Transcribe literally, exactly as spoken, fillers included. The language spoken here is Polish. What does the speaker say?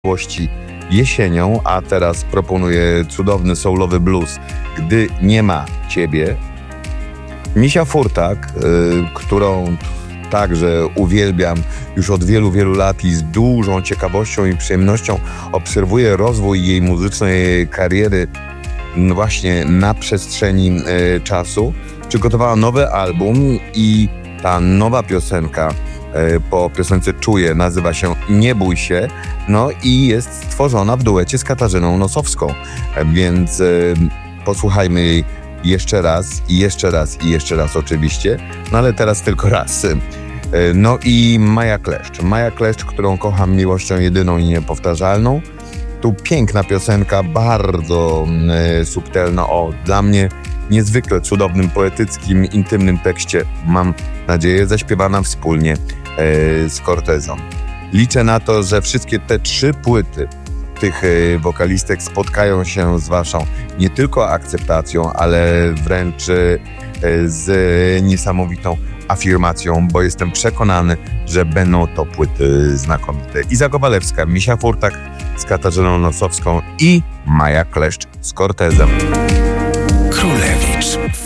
miłości jesienią, a teraz proponuję cudowny soulowy blues Gdy nie ma ciebie. Misia Furtak, y, którą także uwielbiam już od wielu, wielu lat i z dużą ciekawością i przyjemnością obserwuję rozwój jej muzycznej kariery właśnie na przestrzeni y, czasu. Przygotowała nowy album i ta nowa piosenka po piosence Czuję nazywa się Nie bój się, no i jest stworzona w duecie z Katarzyną Nosowską, więc y, posłuchajmy jej jeszcze raz i jeszcze raz i jeszcze raz oczywiście, no ale teraz tylko raz. Y, no i Maja Kleszcz, Maja Kleszcz, którą kocham miłością jedyną i niepowtarzalną. Tu piękna piosenka, bardzo y, subtelna, o dla mnie niezwykle cudownym, poetyckim, intymnym tekście, mam nadzieję, zaśpiewana wspólnie e, z Cortezą. Liczę na to, że wszystkie te trzy płyty tych e, wokalistek spotkają się z waszą nie tylko akceptacją, ale wręcz e, z niesamowitą afirmacją, bo jestem przekonany, że będą to płyty znakomite. Iza Kowalewska, Misia Furtak z Katarzyną Nosowską i Maja Kleszcz z Cortezem. Królewicz.